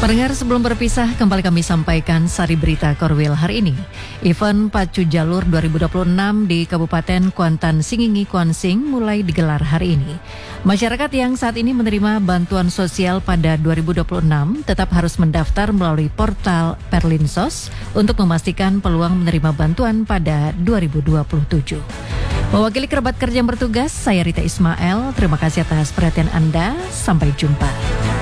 Pendengar, sebelum berpisah, kembali kami sampaikan sari berita Korwil hari ini. Event Pacu Jalur 2026 di Kabupaten Kuantan Singingi Kuansing mulai digelar hari ini. Masyarakat yang saat ini menerima bantuan sosial pada 2026 tetap harus mendaftar melalui portal Perlinsos untuk memastikan peluang menerima bantuan pada 2027. Mewakili kerabat kerja yang bertugas, saya Rita Ismail. Terima kasih atas perhatian Anda. Sampai jumpa.